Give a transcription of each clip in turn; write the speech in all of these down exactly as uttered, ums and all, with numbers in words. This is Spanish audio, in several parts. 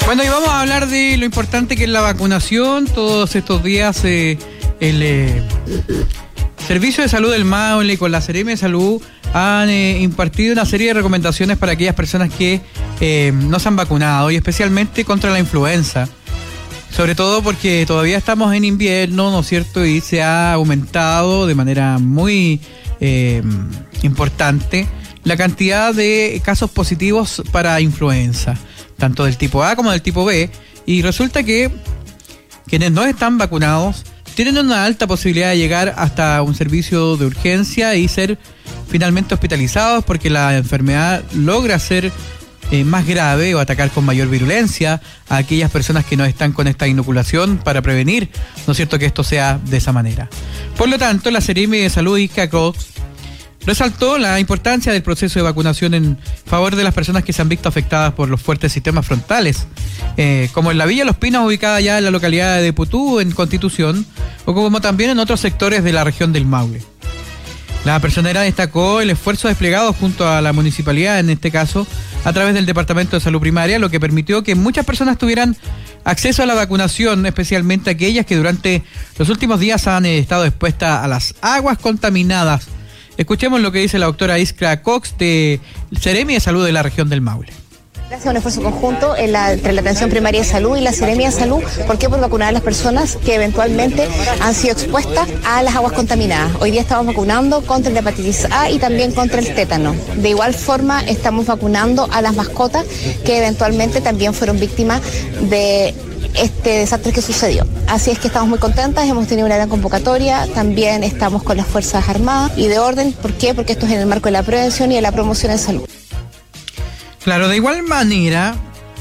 Bueno, y vamos a hablar de lo importante que es la vacunación. Todos estos días eh, el eh, Servicio de Salud del Maule con la Seremi de Salud han eh, impartido una serie de recomendaciones para aquellas personas que eh, no se han vacunado, y especialmente contra la influenza. Sobre todo porque todavía estamos en invierno, ¿no es cierto? Y se ha aumentado de manera muy eh, importante la cantidad de casos positivos para influenza, tanto del tipo A como del tipo B, y resulta que quienes no están vacunados tienen una alta posibilidad de llegar hasta un servicio de urgencia y ser finalmente hospitalizados porque la enfermedad logra ser eh, más grave o atacar con mayor virulencia a aquellas personas que no están con esta inoculación para prevenir, ¿no es cierto?, que esto sea de esa manera. Por lo tanto, la Seremi de Salud, Isca Cox, resaltó la importancia del proceso de vacunación en favor de las personas que se han visto afectadas por los fuertes sistemas frontales, eh, como en la Villa Los Pinos, ubicada ya en la localidad de Putú, en Constitución, o como también en otros sectores de la región del Maule. La personera destacó el esfuerzo desplegado junto a la municipalidad, en este caso, a través del Departamento de Salud Primaria, lo que permitió que muchas personas tuvieran acceso a la vacunación, especialmente aquellas que durante los últimos días han eh, estado expuestas a las aguas contaminadas. Escuchemos lo que dice la doctora Isca Cox de Seremi de Salud de la región del Maule. Gracias a un esfuerzo conjunto en la, entre la atención primaria de salud y la Seremi de Salud. ¿Por qué? Por vacunar a las personas que eventualmente han sido expuestas a las aguas contaminadas. Hoy día estamos vacunando contra la hepatitis A y también contra el tétano. De igual forma estamos vacunando a las mascotas que eventualmente también fueron víctimas de este desastre que sucedió. Así es que estamos muy contentas, hemos tenido una gran convocatoria, también estamos con las Fuerzas Armadas y de orden. ¿Por qué? Porque esto es en el marco de la prevención y de la promoción en salud. Claro, de igual manera,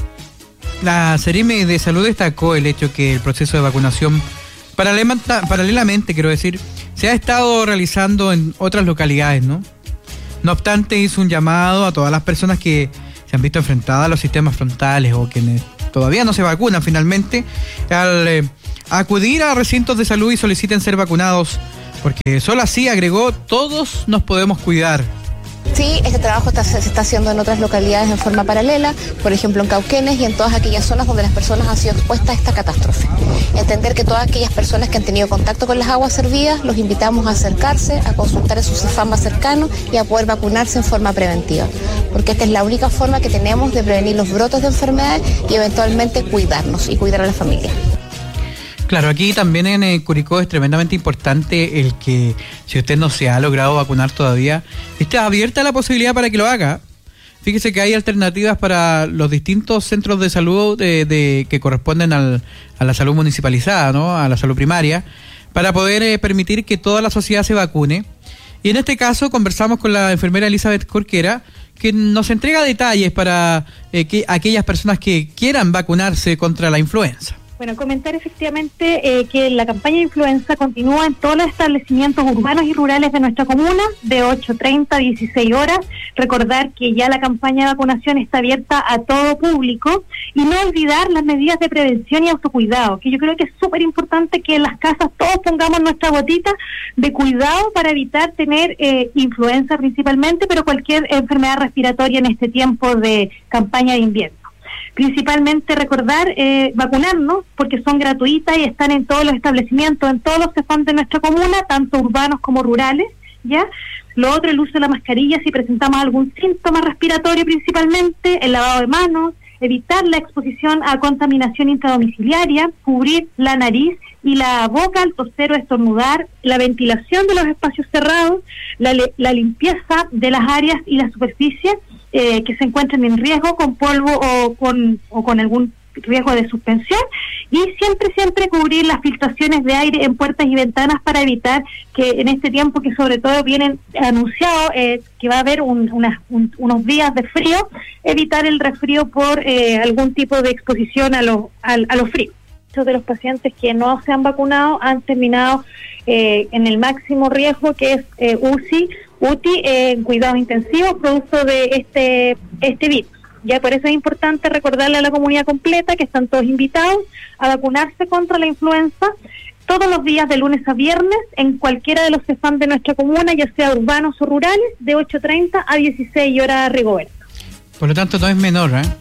la Seremi de Salud destacó el hecho que el proceso de vacunación, paralelamente, quiero decir, se ha estado realizando en otras localidades, ¿no? No obstante, hizo un llamado a todas las personas que se han visto enfrentadas a los sistemas frontales o quienes todavía no se vacunan finalmente, al eh, acudir a recintos de salud y soliciten ser vacunados, porque solo así, agregó, todos nos podemos cuidar. Sí, este trabajo está, se está haciendo en otras localidades en forma paralela, por ejemplo en Cauquenes y en todas aquellas zonas donde las personas han sido expuestas a esta catástrofe. Entender que todas aquellas personas que han tenido contacto con las aguas servidas, los invitamos a acercarse, a consultar en su CEFAM más cercano y a poder vacunarse en forma preventiva, porque esta es la única forma que tenemos de prevenir los brotes de enfermedades y eventualmente cuidarnos y cuidar a la familia. Claro, aquí también en eh, Curicó es tremendamente importante el que, si usted no se ha logrado vacunar todavía, esté abierta la posibilidad para que lo haga. Fíjese que hay alternativas para los distintos centros de salud de, de, que corresponden al, a la salud municipalizada, ¿no?, a la salud primaria, para poder eh, permitir que toda la sociedad se vacune. Y en este caso conversamos con la enfermera Elizabeth Corquera, que nos entrega detalles para eh, que aquellas personas que quieran vacunarse contra la influenza. Bueno, comentar efectivamente eh, que la campaña de influenza continúa en todos los establecimientos urbanos y rurales de nuestra comuna, de ocho treinta a dieciséis horas. Recordar que ya la campaña de vacunación está abierta a todo público y no olvidar las medidas de prevención y autocuidado, que yo creo que es súper importante que en las casas todos pongamos nuestra gotita de cuidado para evitar tener eh, influenza principalmente, pero cualquier enfermedad respiratoria en este tiempo de campaña de invierno. Principalmente recordar eh, vacunarnos porque son gratuitas y están en todos los establecimientos, en todos los CEFAM de nuestra comuna, tanto urbanos como rurales, ¿ya? Lo otro, el uso de la mascarilla si presentamos algún síntoma respiratorio principalmente, el lavado de manos, evitar la exposición a contaminación intradomiciliaria, cubrir la nariz y la boca al toser o estornudar, la ventilación de los espacios cerrados, la, la limpieza de las áreas y las superficies Eh, que se encuentren en riesgo con polvo o con o con algún riesgo de suspensión, y siempre, siempre cubrir las filtraciones de aire en puertas y ventanas para evitar que en este tiempo que sobre todo vienen anunciados eh, que va a haber un, una, un, unos días de frío, evitar el resfrío por eh, algún tipo de exposición a lo, a, a lo frío. Muchos de los pacientes que no se han vacunado han terminado eh, en el máximo riesgo, que es eh, U C I, U T I eh, en cuidados intensivos, producto de este este virus. Ya por eso es importante recordarle a la comunidad completa que están todos invitados a vacunarse contra la influenza todos los días de lunes a viernes en cualquiera de los CEFAM de nuestra comuna, ya sea urbanos o rurales, de ocho treinta a dieciséis horas Rigoberta. Por lo tanto, no es menor, ¿eh?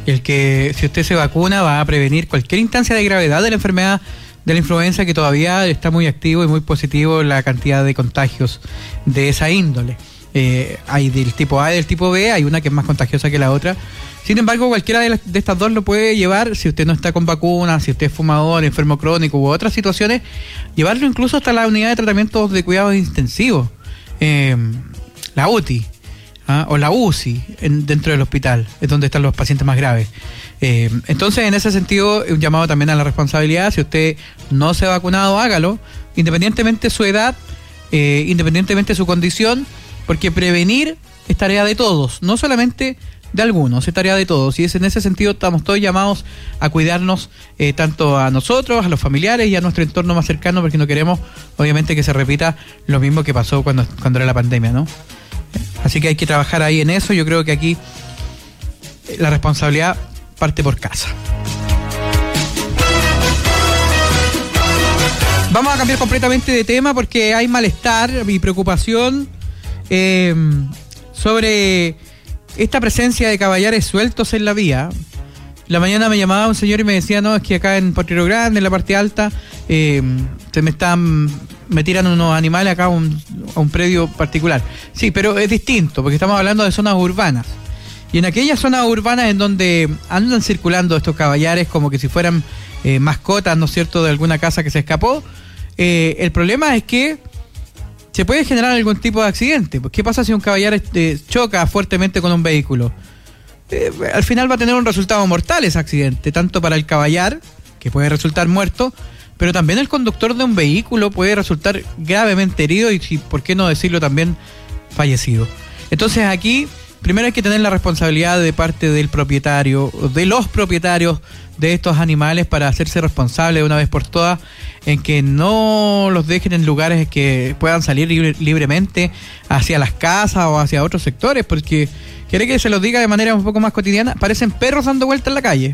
el que si usted se vacuna va a prevenir cualquier instancia de gravedad de la enfermedad de la influenza, que todavía está muy activo y muy positivo la cantidad de contagios de esa índole. Eh, hay del tipo A y del tipo B, hay una que es más contagiosa que la otra. Sin embargo, cualquiera de, las, de estas dos lo puede llevar, si usted no está con vacuna, si usted es fumador, enfermo crónico u otras situaciones, llevarlo incluso hasta la unidad de tratamientos de cuidados intensivos, eh, la U T I, ¿ah? o la U C I en, dentro del hospital, es donde están los pacientes más graves. Eh, entonces, en ese sentido, un llamado también a la responsabilidad. Si usted no se ha vacunado, hágalo, independientemente de su edad, eh, independientemente de su condición, porque prevenir es tarea de todos, no solamente de algunos, es tarea de todos. Y es en ese sentido estamos todos llamados a cuidarnos, eh, tanto a nosotros, a los familiares y a nuestro entorno más cercano, porque no queremos, obviamente, que se repita lo mismo que pasó cuando, cuando era la pandemia, ¿no? Así que hay que trabajar ahí en eso. Yo creo que aquí la responsabilidad parte por casa. Vamos a cambiar completamente de tema porque hay malestar y preocupación eh, sobre esta presencia de caballares sueltos en la vía. La mañana me llamaba un señor y me decía, no, es que acá en Potrero Grande, en la parte alta, eh, se me están, me tiran unos animales acá a un, a un predio particular. Sí, pero es distinto porque estamos hablando de zonas urbanas. Y en aquellas zonas urbanas en donde andan circulando estos caballares como que si fueran eh, mascotas, ¿no es cierto?, de alguna casa que se escapó, eh, el problema es que se puede generar algún tipo de accidente. ¿Qué pasa si un caballar este, choca fuertemente con un vehículo? Eh, al final va a tener un resultado mortal ese accidente, tanto para el caballar, que puede resultar muerto, pero también el conductor de un vehículo puede resultar gravemente herido y, si, por qué no decirlo, también fallecido. Entonces aquí primero hay que tener la responsabilidad de parte del propietario, de los propietarios de estos animales, para hacerse responsable de una vez por todas, en que no los dejen en lugares que puedan salir libre, libremente hacia las casas o hacia otros sectores, porque, quiere que se los diga de manera un poco más cotidiana, parecen perros dando vueltas en la calle.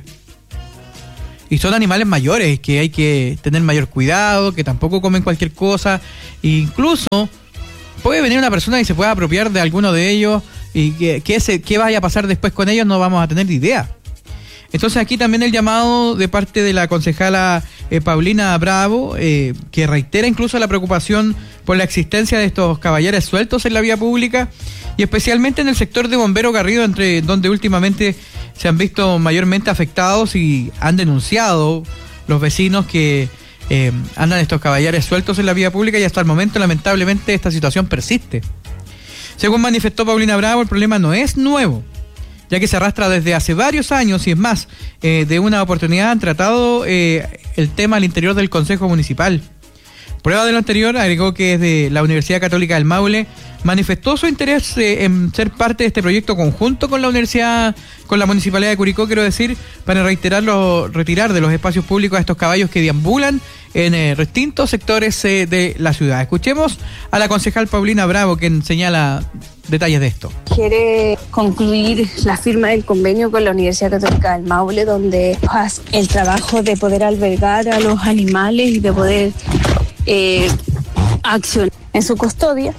Y son animales mayores, que hay que tener mayor cuidado, que tampoco comen cualquier cosa, e incluso puede venir una persona y se pueda apropiar de alguno de ellos, y que, que ese, qué vaya a pasar después con ellos no vamos a tener idea. Entonces aquí también el llamado de parte de la concejala eh, Paulina Bravo, eh, que reitera incluso la preocupación por la existencia de estos caballares sueltos en la vía pública, y especialmente en el sector de Bombero Garrido, entre donde últimamente se han visto mayormente afectados y han denunciado los vecinos que eh, andan estos caballares sueltos en la vía pública, y hasta el momento lamentablemente esta situación persiste. Según manifestó Paulina Bravo, el problema no es nuevo, ya que se arrastra desde hace varios años, y es más, eh, de una oportunidad han tratado eh, el tema al interior del Consejo Municipal. Prueba de lo anterior, agregó que desde la Universidad Católica del Maule manifestó su interés eh, en ser parte de este proyecto conjunto con la Universidad, con la Municipalidad de Curicó, quiero decir, para reiterarlo, retirar de los espacios públicos a estos caballos que deambulan en eh, distintos sectores eh, de la ciudad. Escuchemos a la concejal Paulina Bravo, quien señala detalles de esto. Quiere concluir la firma del convenio con la Universidad Católica del Maule, donde el trabajo de poder albergar a los animales y de poder eh, accionar en su custodia,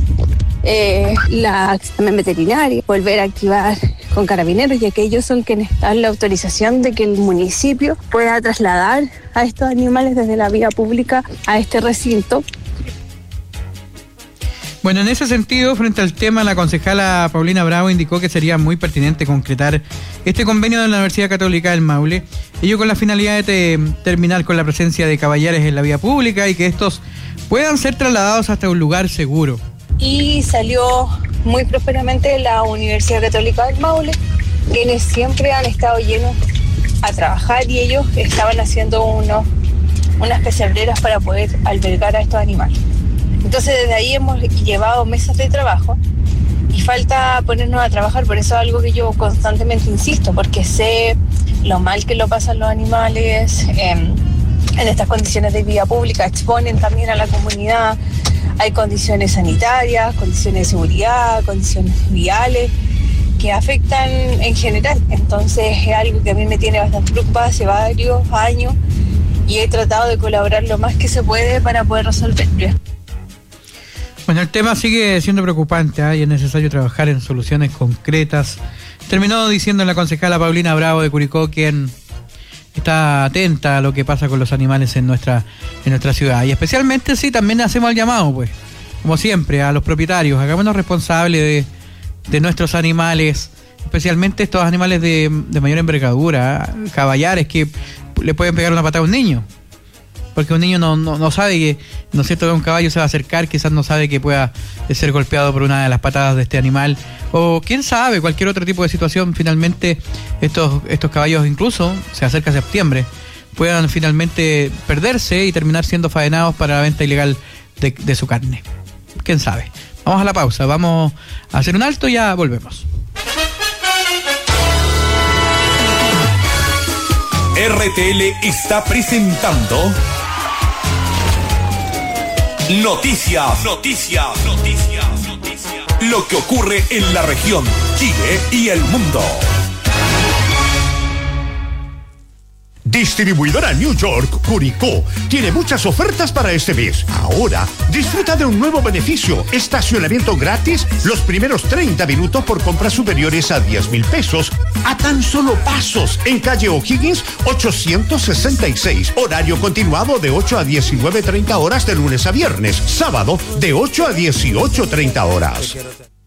eh, la también veterinaria, volver a activar con carabineros, ya que ellos son quienes dan la autorización de que el municipio pueda trasladar a estos animales desde la vía pública a este recinto. Bueno, en ese sentido, frente al tema, la concejala Paulina Bravo indicó que sería muy pertinente concretar este convenio de la Universidad Católica del Maule, ello con la finalidad de te, terminar con la presencia de caballares en la vía pública y que estos puedan ser trasladados hasta un lugar seguro. Y salió muy prósperamente la Universidad Católica del Maule, quienes siempre han estado llenos a trabajar, y ellos estaban haciendo unos, unas pecebreras para poder albergar a estos animales. Entonces desde ahí hemos llevado mesas de trabajo y falta ponernos a trabajar. Por eso es algo que yo constantemente insisto, porque sé lo mal que lo pasan los animales eh, en estas condiciones de vía pública, exponen también a la comunidad. Hay condiciones sanitarias, condiciones de seguridad, condiciones viales que afectan en general. Entonces es algo que a mí me tiene bastante preocupada hace varios años, y he tratado de colaborar lo más que se puede para poder resolverlo. Bueno, el tema sigue siendo preocupante, ¿eh? Y es necesario trabajar en soluciones concretas. Terminó diciendo la concejala Paulina Bravo de Curicó, quien está atenta a lo que pasa con los animales en nuestra en nuestra ciudad. Y especialmente, sí, también hacemos el llamado, pues, como siempre, a los propietarios. Hagámonos responsables de, de nuestros animales, especialmente estos animales de, de mayor envergadura, ¿eh? Caballares que le pueden pegar una patada a un niño. Porque un niño no, no, no sabe que, ¿no es cierto?, que un caballo se va a acercar, quizás no sabe que pueda ser golpeado por una de las patadas de este animal, o quién sabe, cualquier otro tipo de situación. Finalmente estos, estos caballos, incluso se acerca septiembre, puedan finalmente perderse y terminar siendo faenados para la venta ilegal de, de su carne. Quién sabe. Vamos a la pausa, vamos a hacer un alto y ya volvemos. R T L está presentando Noticias, noticias, noticias, noticias. Lo que ocurre en la región, Chile y el mundo. Distribuidora New York, Curicó, tiene muchas ofertas para este mes. Ahora, disfruta de un nuevo beneficio: estacionamiento gratis los primeros treinta minutos por compras superiores a diez mil pesos, a tan solo pasos, en calle O'Higgins ochocientos sesenta y seis. Horario continuado de ocho a diecinueve treinta horas de lunes a viernes. Sábado de ocho a dieciocho treinta horas.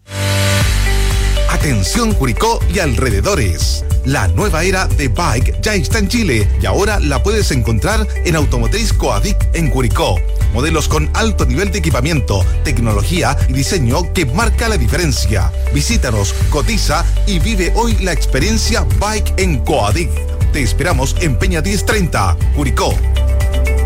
Atención Curicó y alrededores. La nueva era de Bike ya está en Chile y ahora la puedes encontrar en Automotriz Coadic en Curicó. Modelos con alto nivel de equipamiento, tecnología y diseño que marca la diferencia. Visítanos, cotiza y vive hoy la experiencia Bike en Coadic. Te esperamos en Peña diez treinta, Curicó.